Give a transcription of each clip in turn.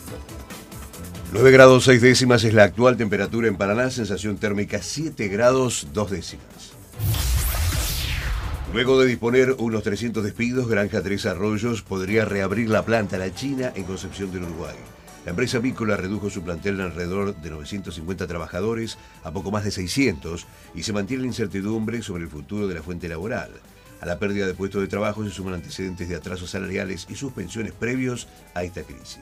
9 grados 6 décimas es la actual temperatura en Paraná, sensación térmica 7 grados 2 décimas. Luego de disponer unos 300 despidos, Granja Tres Arroyos podría reabrir la planta La China en Concepción del Uruguay. La empresa avícola redujo su plantel en alrededor de 950 trabajadores a poco más de 600 y se mantiene la incertidumbre sobre el futuro de la fuente laboral. A la pérdida de puestos de trabajo se suman antecedentes de atrasos salariales y suspensiones previos a esta crisis.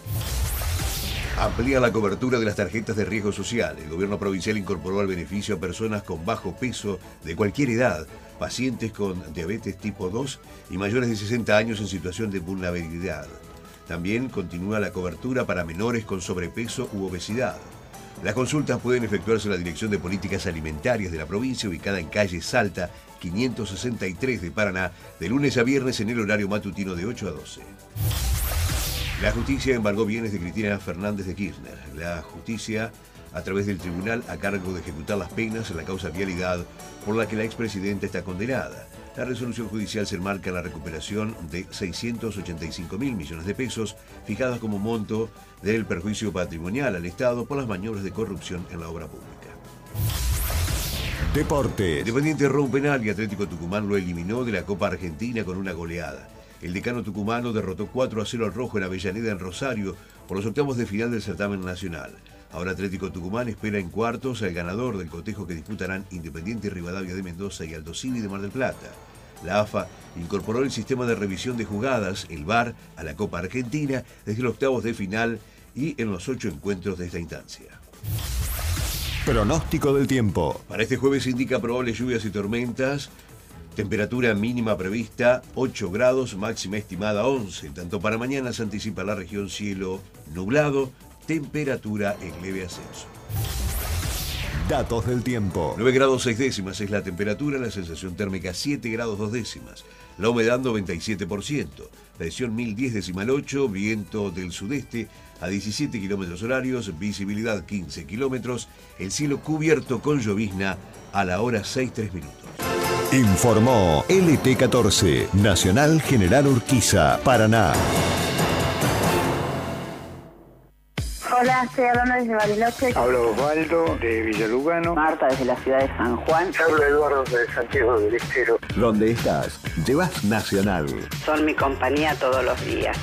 Amplía la cobertura de las tarjetas de riesgo social. El gobierno provincial incorporó al beneficio a personas con bajo peso de cualquier edad, pacientes con diabetes tipo 2 y mayores de 60 años en situación de vulnerabilidad. También continúa la cobertura para menores con sobrepeso u obesidad. Las consultas pueden efectuarse en la Dirección de Políticas Alimentarias de la provincia, ubicada en calle Salta, 563 de Paraná, de lunes a viernes en el horario matutino de 8 a 12. La justicia embargó bienes de Cristina Fernández de Kirchner. La justicia, a través del tribunal a cargo de ejecutar las penas en la causa vialidad por la que la expresidenta está condenada. La resolución judicial se enmarca en la recuperación de 685.000 millones de pesos, fijadas como monto del perjuicio patrimonial al Estado por las maniobras de corrupción en la obra pública. Deportes. Independiente erró un penal y Atlético Tucumán lo eliminó de la Copa Argentina con una goleada. El decano tucumano derrotó 4-0 al Rojo en Avellaneda en Rosario por los octavos de final del certamen nacional. Ahora Atlético Tucumán espera en cuartos al ganador del cotejo que disputarán Independiente Rivadavia de Mendoza y Aldo Civi de Mar del Plata. La AFA incorporó el sistema de revisión de jugadas, el VAR, a la Copa Argentina desde los octavos de final y en los 8 encuentros de esta instancia. Pronóstico del tiempo. Para este jueves se indica probables lluvias y tormentas. Temperatura mínima prevista 8 grados, máxima estimada 11. Tanto para mañana se anticipa la región cielo nublado, temperatura en leve ascenso. Datos del tiempo. 9 grados 6 décimas es la temperatura, la sensación térmica 7 grados 2 décimas. La humedad 97%, presión 1010,8, viento del sudeste a 17 kilómetros horarios, visibilidad 15 kilómetros, el cielo cubierto con llovizna a la hora 6:03. Informó LT14, Nacional General Urquiza, Paraná. Hola, estoy hablando desde Bariloche. Hablo Osvaldo de Villalugano. Marta desde la ciudad de San Juan. Hablo Eduardo de Santiago del Estero. ¿Dónde estás? Llevas Nacional. Son mi compañía todos los días.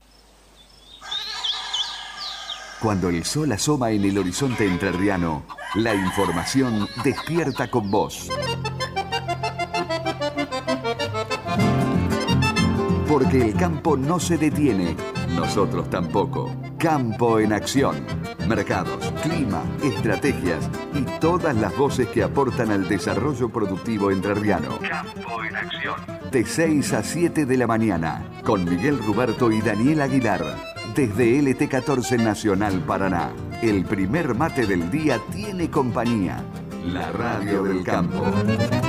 Cuando el sol asoma en el horizonte entrerriano, la información despierta con vos. Porque el campo no se detiene, nosotros tampoco. Campo en acción. Mercados, clima, estrategias y todas las voces que aportan al desarrollo productivo entrerriano. Campo en acción. De 6 a 7 de la mañana, con Miguel Ruberto y Daniel Aguilar. Desde LT14 Nacional Paraná. El primer mate del día tiene compañía. La radio del campo.